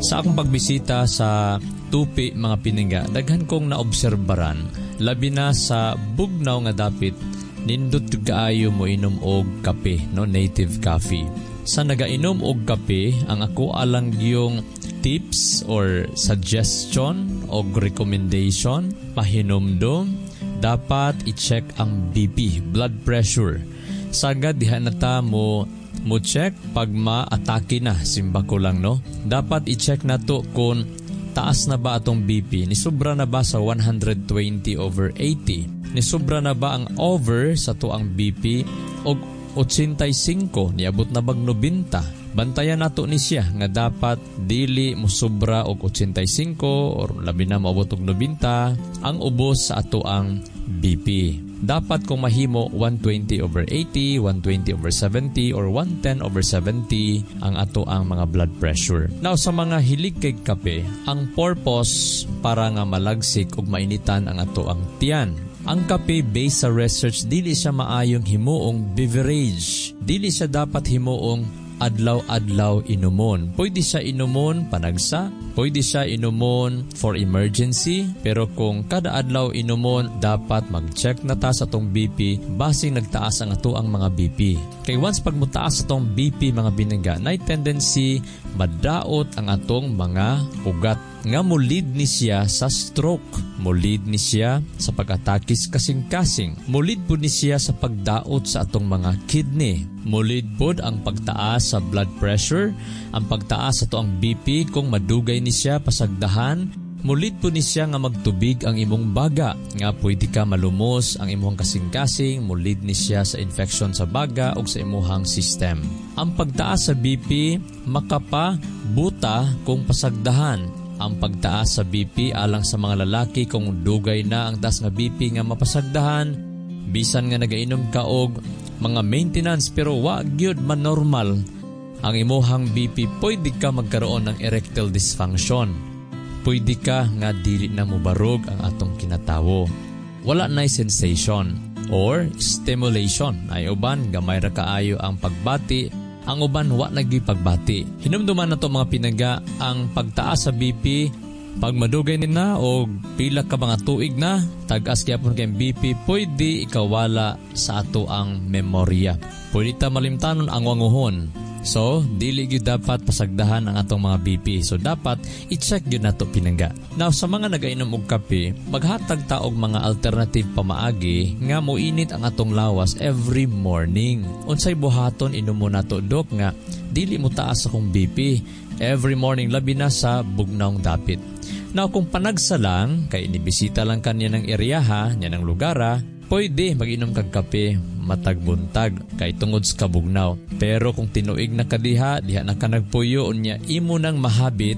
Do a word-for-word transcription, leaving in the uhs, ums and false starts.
Sa akong pagbisita sa Tupi mga piningga, daghan kong naobserbaran, labi na sa bugnaw nga dapit, nindot kaayo mo inom og kape, no, native coffee. Sa nagainom og kape, ang ako alang yung tips or suggestion o recommendation, pahinumdum, dapat i-check ang B P, blood pressure. Sagad diha na ta mo mo check pag ma-atake na, simba ko lang, no? Dapat i-check na to kung taas na ba atong B P, ni sobra na ba sa one twenty over eighty, ni sobra na ba ang over sa to ang B P og eighty-five, niabot na bag ninety. Bantayan nato ni siya nga dapat dili mo sobra og eighty-five or labi na maabot og ninety ang ubos sa ato ang B P. Dapat kung mahimo one twenty over eighty, one twenty over seventy, or one ten over seventy ang ato ang mga blood pressure. Now, sa mga hilig kay kape, ang purpose para nga malagsik ug mainitan ang ato ang tiyan. Ang kape based sa research, dili siya maayong himuong beverage. Dili siya dapat himuong adlaw-adlaw inumon. Pwede siya inumon panagsa, pwede siya inumon for emergency, pero kung kada adlaw inumon, dapat mag-check na ta sa tong B P basing nagtaas ang ato ang mga B P. Kay once pag mutaas sa tong B P mga binangga, na tendency madaot ang atong mga ugat nga mulid ni siya sa stroke, mulid ni siya sa pag-atakis kasing-kasing, mulid po ni siya sa pagdaot sa atong mga kidney, mulid po ang pagtaas sa blood pressure, ang pagtaas sa to ang B P kung madugay ni siya pasagdahan, mulid po ni siya nga magtubig ang imong baga, nga pwede ka malumos ang imong kasing-kasing, mulid ni siya sa infection sa baga o sa imuhang system. Ang pagtaas sa B P, makapa, buta kung pasagdahan. Ang pagtaas sa B P alang sa mga lalaki kung dugay na ang taas nga B P nga mapasagdahan, bisan nga nagainom ka og mga maintenance pero wa gyud man normal ang imuhang B P, pwede ka magkaroon ng erectile dysfunction. Pwede ka nga dili na mubarog ang atong kinatawo. Wala na'y sensation or stimulation. Ay uban, gamay ra kaayo ang pagbati. Ang uban, wa nagi pagbati. Hinumduman na to mga pinaga, ang pagtaas sa B P, pag madugay na o pila ka mga tuig na, tag-as kaya po kay B P, pwede ikawala sa ato ang memorya. Pwede ta malimtanon ang wanguhon. So, dili gyud dapat pasagdahan ang atong mga B P. So, dapat i-check gyud nato pinangga. Now, sa mga nagainom og kape, maghatag ta og mga alternative pamaagi nga moinit ang atong lawas every morning. Unsay buhaton inumo nato, dok, nga dili mo taas akong B P every morning, labi na sa bugnaong dapit. Now, kung panagsa lang, kay inibisita lang kanya ng eryaha, niya ng lugara, pwede mag-inom kag kape matagbuntag kay tungod sa kabugnaw. Pero kung tinuig na kadiha, diha na ka nagpuyo, unya imo nang mahabit